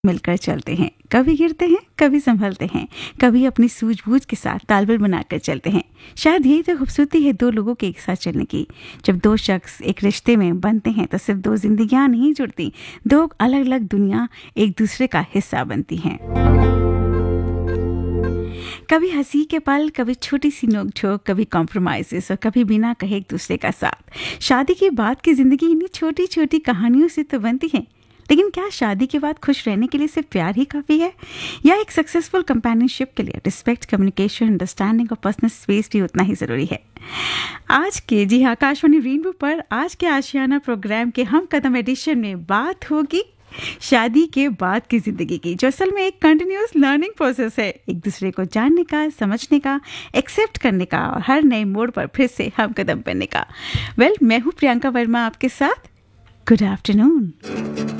मिलकर चलते हैं, कभी गिरते हैं, कभी संभलते हैं, कभी अपनी सूझबूझ के साथ तालमेल बनाकर चलते हैं। शायद यही तो खूबसूरती है दो लोगों के एक साथ चलने की। जब दो शख्स एक रिश्ते में बनते हैं तो सिर्फ दो जिंदगियां नहीं जुड़ती, दो अलग अलग दुनिया एक दूसरे का हिस्सा बनती हैं। कभी हंसी के पल, कभी छोटी सी नोकझोंक, कभी कॉम्प्रोमाइजेस और कभी बिना कहे एक दूसरे का साथ। शादी के बाद की जिंदगी इन्हीं छोटी छोटी कहानियों से तो बनती है। लेकिन क्या शादी के बाद खुश रहने के लिए सिर्फ प्यार ही काफी है, या एक सक्सेसफुल कंपेनियनशिप के लिए रिस्पेक्ट, कम्युनिकेशन, अंडरस्टैंडिंग और पर्सनल स्पेस भी उतना ही जरूरी है? आज के जी हाँ आकाशवाणी रेनबो पर आज के आशियाना प्रोग्राम के हम कदम एडिशन में बात होगी शादी के बाद की जिंदगी की, जो असल में एक कंटिन्यूअस लर्निंग प्रोसेस है, एक दूसरे को जानने का, समझने का, एक्सेप्ट करने का और हर नए मोड़ पर फिर से हम कदम बनने का। मैं हूँ प्रियंका वर्मा आपके साथ। Good afternoon.